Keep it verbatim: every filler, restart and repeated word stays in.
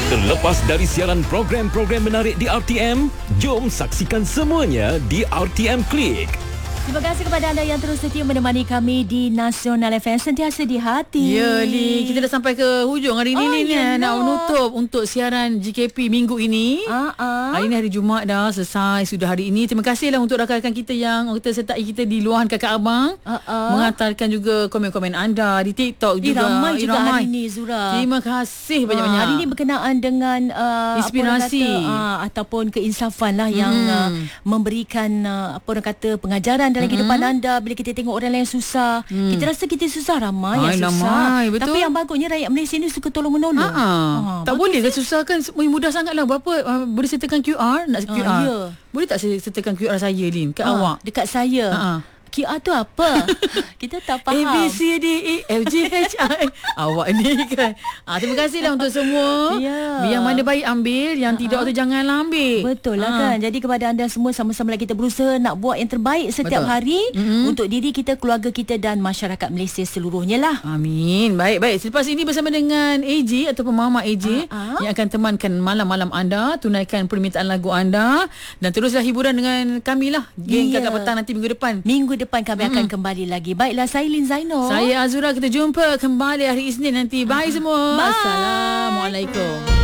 Terlepas dari siaran program-program menarik di R T M, jom saksikan semuanya di R T M Klik. Terima kasih kepada anda yang terus setia menemani kami di Nasional F M, sentiasa di hati. Ya, Li, kita dah sampai ke hujung hari ni, Oh, Li, yalah. nak menutup untuk siaran G K P minggu ini. Uh-uh. Hari ni hari Jumaat dah selesai sudah hari ini. Terima kasihlah untuk rakan-rakan kita yang kita sertai kita di luahan Kakak Abang. Uh-uh. Menghantarkan juga komen-komen anda di TikTok Eh, juga. ramai Eh, juga ramai. hari ni, Zura. Terima kasih banyak-banyak. Ha, hari ni berkenaan dengan uh, Inspirasi. apa orang kata, uh, ataupun keinsafan lah yang Hmm. uh, memberikan uh, apa orang kata pengajaran dalam Hmm. kehidupan anda. Bila kita tengok orang lain susah, Hmm. kita rasa kita susah, ramai Ay, yang susah. ramai, betul. Tapi yang bagusnya rakyat Malaysia ni suka tolong menolong. Ha, Ha, tak bagus. boleh ke susah kan? Mudah sangat lah. Berapa uh, boleh sertakan Q R? Nak Ah, Q R? ya. Boleh tak saya sertakan Q R saya, Lin? Kat Ah, awak? dekat saya. Ha. Q R tu apa? Kita tak faham. A, B, C, D, E, F, G, H, I. Awak ni kan. Ah, terima kasihlah untuk semua. Ya. Yang mana baik ambil, yang Ha-ha. tidak tu janganlah ambil. Betul lah Ah. kan. Jadi kepada anda semua, sama-sama lah kita berusaha nak buat yang terbaik setiap Betul. hari Mm-hmm. untuk diri kita, keluarga kita dan masyarakat Malaysia seluruhnya lah. Amin. Baik, baik. Selepas ini bersama dengan A J ataupun Mama A J Ah, ah. yang akan temankan malam-malam anda, tunaikan permintaan lagu anda dan teruslah hiburan dengan kami lah. Geng Ya. Kakak Petang nanti minggu depan. Minggu depan kami akan Mm-mm. kembali lagi. Baiklah, saya Lin Zainal. Saya Azura, kita jumpa kembali hari Isnin nanti. Bye semua. Bye. Assalamualaikum.